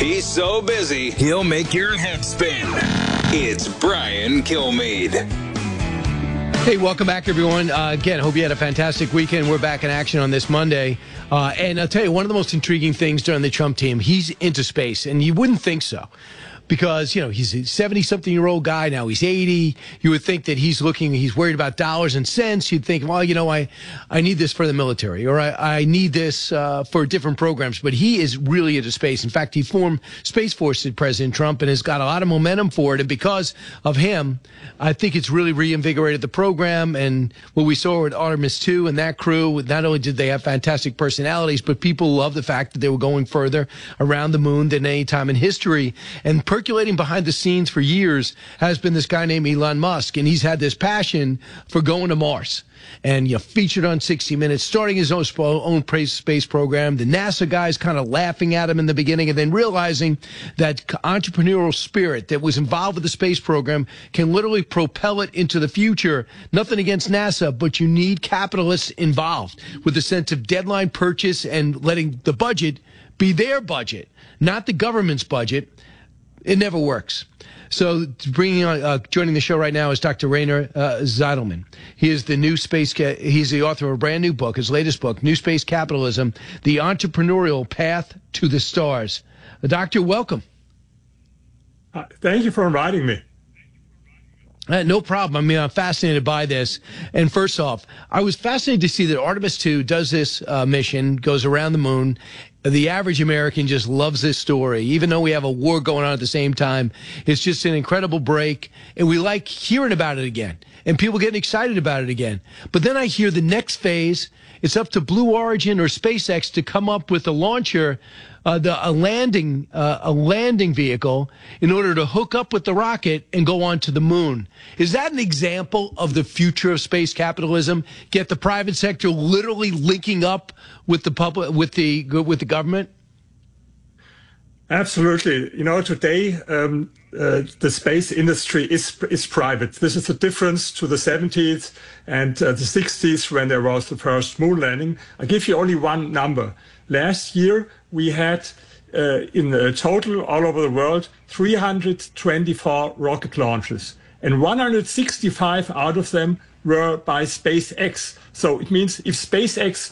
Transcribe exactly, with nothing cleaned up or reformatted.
He's so busy, he'll make your head spin. It's Brian Kilmeade. Hey, welcome back, everyone. Uh, again, hope you had a fantastic weekend. We're back in action on this Monday. Uh, and I'll tell you, one of the most intriguing things during the Trump team, he's into space, and you wouldn't think so. Because, you know, he's a seventy-something-year-old guy. Now he's eighty. You would think that he's looking, he's worried about dollars and cents. You'd think, well, you know, I, I need this for the military, or I, I need this uh, for different programs. But he is really into space. In fact, he formed Space Force with President Trump and has got a lot of momentum for it. And because of him, I think it's really reinvigorated the program. And what we saw with Artemis two and that crew, not only did they have fantastic personalities, but people love the fact that they were going further around the moon than any time in history. And percolating behind the scenes for years has been this guy named Elon Musk, and he's had this passion for going to Mars. And, you know, featured on sixty minutes, starting his own, own space program. The NASA guys kind of laughing at him in the beginning, and then realizing that entrepreneurial spirit that was involved with the space program can literally propel it into the future. Nothing against NASA, but you need capitalists involved with a sense of deadline purchase and letting the budget be their budget, not the government's budget. It never works. So bringing on, uh, joining the show right now is Doctor Rainer uh, Zitelmann. He is the new space. Ca- he's the author of a brand new book, his latest book, New Space Capitalism: The Entrepreneurial Path to the Stars. Uh, Doctor, welcome. Uh, thank you for inviting me. Uh, no problem. I mean, I'm fascinated by this. And first off, I was fascinated to see that Artemis two does this uh, mission, goes around the moon. The average American just loves this story, even though we have a war going on at the same time. It's just an incredible break, and we like hearing about it again, and people getting excited about it again. But then I hear the next phase, it's up to Blue Origin or SpaceX to come up with a launcher, uh, the, a landing, uh, a landing vehicle in order to hook up with the rocket and go on to the moon. Is that an example of the future of space capitalism? Get the private sector literally linking up with the public, with the with the government? Absolutely. You know, today um, uh, the space industry is is private. This is the difference to the seventies and uh, the sixties when there was the first moon landing. I'll give you only one number. Last year, we had uh, in the total all over the world three hundred twenty-four rocket launches, and one hundred sixty-five out of them were by SpaceX. So it means if SpaceX